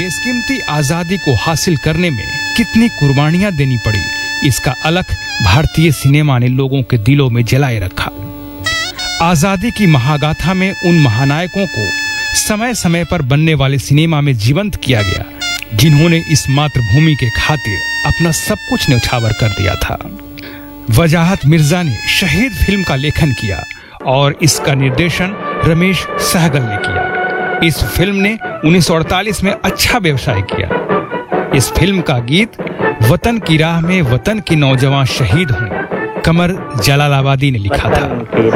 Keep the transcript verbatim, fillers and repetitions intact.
बेशकीमती आजादी को हासिल करने में कितनी कुर्बानियां देनी पड़ी, इसका अलख भारतीय सिनेमा ने लोगों के दिलों में जलाए रखा। आजादी की महागाथा में उन महानायकों को समय समय पर बनने वाले सिनेमा में जीवंत किया गया, जिन्होंने इस मातृभूमि के खातिर अपना सब कुछ न्यौछावर कर दिया था। वजाहत मिर्जा ने शहीद फिल्म का लेखन किया और इसका निर्देशन रमेश सहगल ने किया। इस फिल्म ने उन्नीस सौ अड़तालीस में अच्छा व्यवसाय किया। इस फिल्म का गीत वतन की राह में वतन के नौजवान शहीद हुए कमर जलालाबादी ने लिखा था।